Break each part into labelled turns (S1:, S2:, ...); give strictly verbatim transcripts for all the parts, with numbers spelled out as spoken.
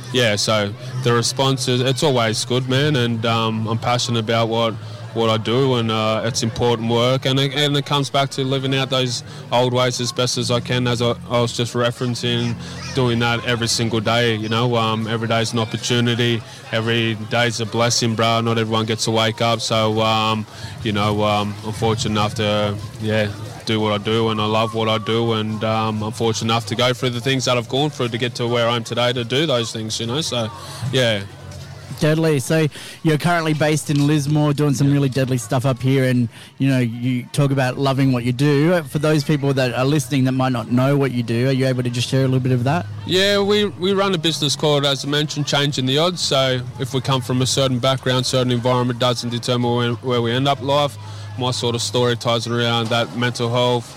S1: yeah, so the response is, it's always good, man, and um, I'm passionate about what what I do, and uh, it's important work, and it, and it comes back to living out those old ways as best as I can, as I, I was just referencing, doing that every single day, you know. Um, every day is an opportunity, every day is a blessing, bro. Not everyone gets to wake up, so, um, you know, um, I'm fortunate enough to, yeah, do what I do, and I love what I do, and um, I'm fortunate enough to go through the things that I've gone through to get to where I am today to do those things, you know, so, yeah.
S2: Deadly. So you're currently based in Lismore, doing some really deadly stuff up here, and you know you talk about loving what you do. For those people that are listening that might not know what you do, are you able to just share a little bit of that?
S1: Yeah, we we run a business called, as I mentioned, Changing the Odds. So if we come from a certain background, certain environment, doesn't determine where, where we end up life. My sort of story ties around that mental health,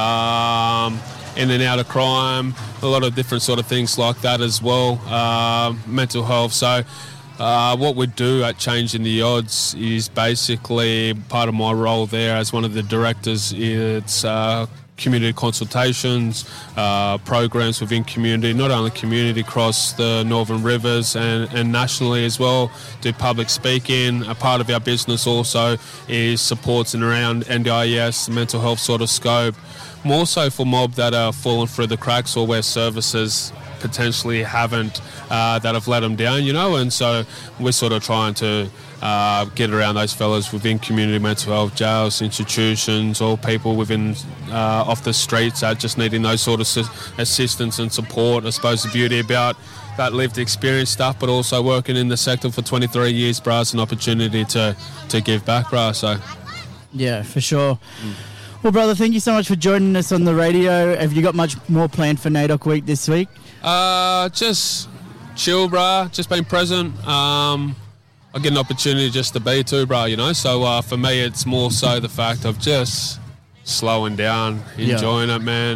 S1: um, in and out of crime, a lot of different sort of things like that as well. Uh, mental health. So. Uh, what we do at Changing the Odds is basically part of my role there as one of the directors. It's uh, community consultations, uh, programs within community, not only community across the Northern Rivers and, and nationally as well, do public speaking. A part of our business also is supports and around N D I E S, mental health sort of scope, more so for mob that are falling through the cracks or where services potentially haven't, uh, that have let them down, you know, and so we're sort of trying to uh, get around those fellas within community mental health, jails, institutions, or people within uh, off the streets that just needing those sort of su- assistance and support. I suppose the beauty about that lived experience stuff, but also working in the sector for twenty-three years, bro, it's an opportunity to, to give back, bro, so.
S2: Yeah, for sure. Mm. Well, brother, thank you so much for joining us on the radio. Have you got much more planned for NAIDOC Week this week?
S1: Uh, just chill, bruh. Just being present. Um, I get an opportunity just to be too, bruh, you know. So uh, for me, it's more so the fact of just slowing down, enjoying yeah. it, man.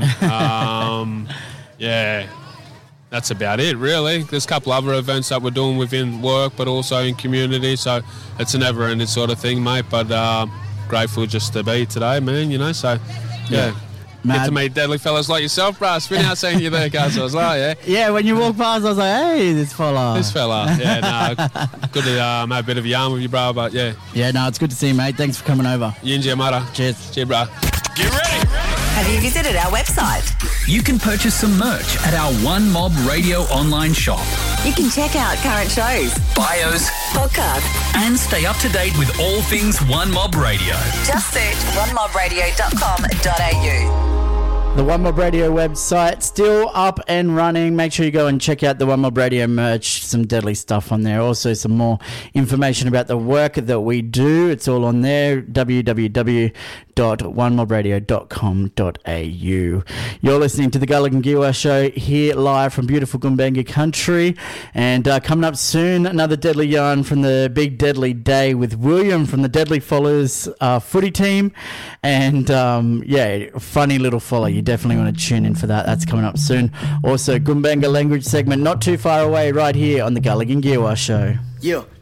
S1: Um, yeah, that's about it, really. There's a couple other events that we're doing within work, but also in community. So it's a never-ending sort of thing, mate. But uh, grateful just to be today, man, you know. So, yeah. yeah. Mad. Get to meet deadly fellas like yourself, bro. It's been out seeing you there, guys. I was like, yeah.
S2: Yeah, when you walk past, I was like, hey, this fella.
S1: This fella. Yeah, no, good to um, have a bit of a yarn with you, bro, but yeah.
S2: Yeah, no, it's good to see you, mate. Thanks for coming over.
S1: Yinja, mate.
S2: Cheers.
S1: Cheers, bro.
S3: Get ready.
S4: Have you visited our website?
S3: You can purchase some merch at our One Mob Radio online shop.
S4: You can check out current shows,
S3: bios,
S4: podcasts,
S3: and stay up to date with all things One Mob Radio.
S4: Just search one mob radio dot com dot a u.
S2: The One Mob Radio website still up and running. Make sure you go and check out the One Mob Radio merch. Some deadly stuff on there. Also some more information about the work that we do. It's all on there. w w w dot one mob radio dot com dot a u. You're listening to the Gulligan Giwa Show here live from beautiful Gumbaynggirr country. And uh, coming up soon, another deadly yarn from the big deadly day with William from the Deadly Followers uh, footy team. And um, yeah, funny little follow. You definitely want to tune in for that. That's coming up soon. Also, Gumbaynggirr language segment not too far away right here on the Gulligan Giwa Show.
S5: Yeah.